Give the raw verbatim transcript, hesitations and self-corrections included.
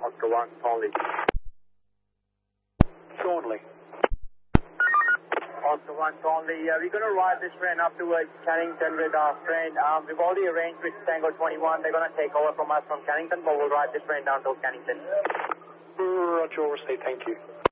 Oscar one, Thornley. Thornley. Oscar one, Thornley. Uh, we're going to ride this train up towards Cannington with our friend. Um, we've already arranged with Tango twenty-one. They're going to take over from us from Cannington, but we'll ride this train down to Cannington. Roger, all received. Thank you.